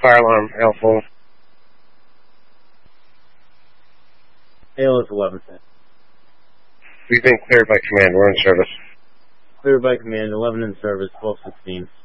fire alarm, L4. ALS 11. We've been cleared by command. We're in service. Cleared by command, 11 in service, 1216.